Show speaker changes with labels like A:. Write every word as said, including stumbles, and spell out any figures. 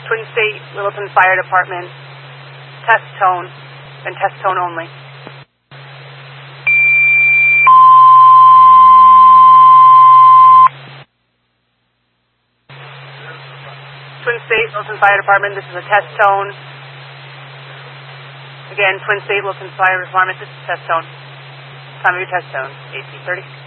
A: Twin State, Littleton Fire Department, test tone, and test tone only. Twin State, Littleton Fire Department, this is a test tone. Again, Twin State, Littleton Fire Department, this is test tone. Time of your test tone, A C thirty.